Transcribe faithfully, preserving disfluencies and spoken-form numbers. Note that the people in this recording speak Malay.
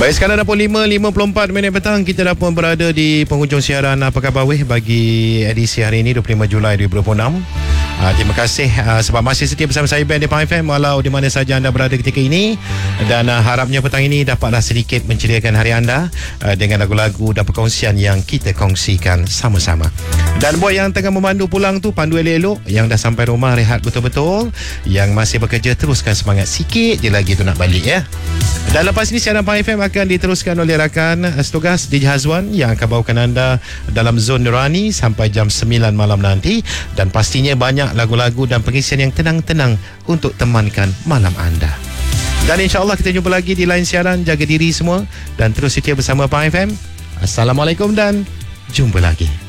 Baik, sekarang dah pukul lima lima puluh empat minit petang. Kita dah pun berada di penghujung siaran Apa Khabar Weh bagi edisi hari ini dua puluh lima Julai dua ribu dua puluh enam. Uh, terima kasih uh, sebab masih setia bersama saya Ben di Pahang F M walau di mana saja anda berada ketika ini. Dan uh, harapnya petang ini dapatlah sedikit menceriakan hari anda uh, dengan lagu-lagu dan perkongsian yang kita kongsikan sama-sama. Dan buat yang tengah memandu pulang tu, pandu elok-elok. Yang dah sampai rumah, rehat betul-betul. Yang masih bekerja, teruskan semangat sikit je lagi tu nak balik ya. Dan lepas ini siaran Pahang F M akan diteruskan oleh rakan setugas D J Hazwan yang akan bawakan anda dalam zon nurani sampai jam sembilan malam nanti. Dan pastinya banyak lagu-lagu dan pengisian yang tenang-tenang untuk temankan malam anda. Dan insyaAllah kita jumpa lagi di lain siaran. Jaga diri semua dan terus setia bersama Pahang F M. Assalamualaikum dan jumpa lagi.